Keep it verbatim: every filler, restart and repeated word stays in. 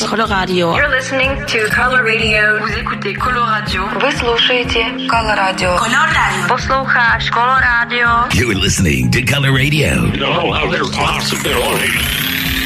Coloradio. You're listening to Color Radio. Vous écoutez Coloradio. Вы слушаете Coloradio. Coloradio. Послухаешь Coloradio. You're listening to Color Radio. No other possibility.